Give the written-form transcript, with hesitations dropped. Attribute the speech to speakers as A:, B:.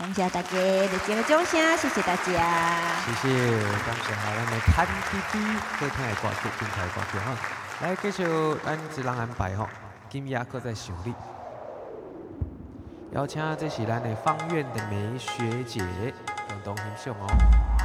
A: 感谢大家热情的掌声，谢谢大家。
B: 谢谢，感谢咱的看 TV 好听的歌曲，精彩的歌曲哈。来继续，咱一人安排吼，今夜可在想你。邀请这是咱的方院的梅学姐共同欣赏哦。